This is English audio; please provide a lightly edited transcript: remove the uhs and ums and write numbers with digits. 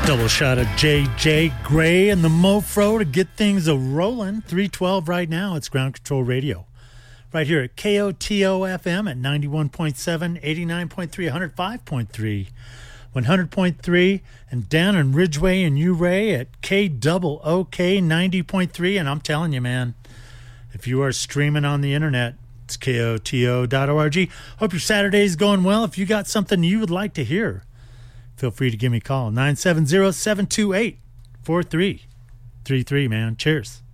Double shot of J.J. Gray and the Mofro to get things a-rolling. 312 right now. It's Ground Control Radio. Right here at KOTO FM at 91.7, 89.3, 105.3, 100.3, and down in Ridgeway and Ouray at KOOK 90.3. And I'm telling you, man, if you are streaming on the internet, it's KOTO.org. Hope your Saturday's going well. If you got something you would like to hear, feel free to give me a call, 970-728-4333, man. Cheers.